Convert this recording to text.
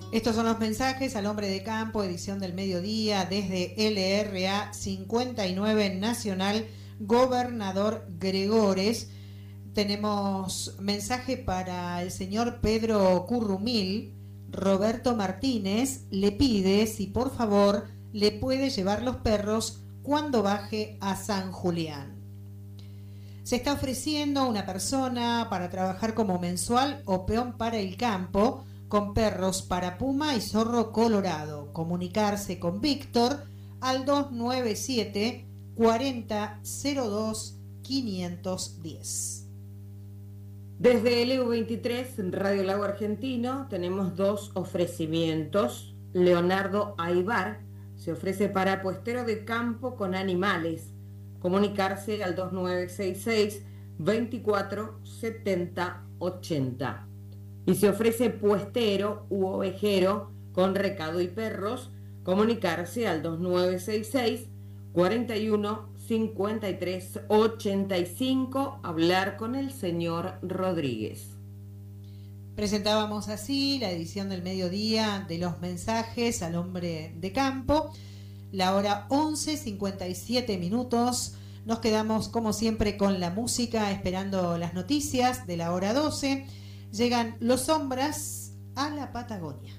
Estos son los mensajes al hombre de campo, edición del mediodía, desde LRA 59 Nacional, Gobernador Gregores. Tenemos mensaje para el señor Pedro Currumil. Roberto Martínez le pide si por favor le puede llevar los perros cuando baje a San Julián. Se está ofreciendo una persona para trabajar como mensual o peón para el campo con perros para puma y zorro colorado. Comunicarse con Víctor al 297 4002 510. Desde LU23, Radio Lago Argentino, tenemos dos ofrecimientos. Leonardo Aybar se ofrece para puestero de campo con animales. Comunicarse al 2966 24 70 80. Y se ofrece puestero u ovejero con recado y perros. Comunicarse al 2966 41 53 85, hablar con el señor Rodríguez. Presentábamos así la edición del mediodía de los mensajes al hombre de campo. La hora 11:57. Nos quedamos como siempre con la música, esperando las noticias de la hora 12. Llegan Los Sombras a la Patagonia.